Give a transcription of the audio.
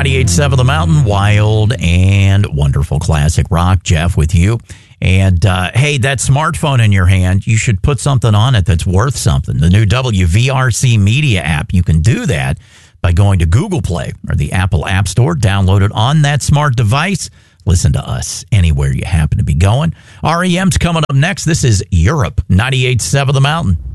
98.7 The Mountain, wild and wonderful classic rock. Jeff with you. And, hey, that smartphone in your hand, you should put something on it that's worth something. The new WVRC Media app, you can do that by going to Google Play or the Apple App Store. Download it on that smart device. Listen to us anywhere you happen to be going. REM's coming up next. This is Europe, 98.7 The Mountain.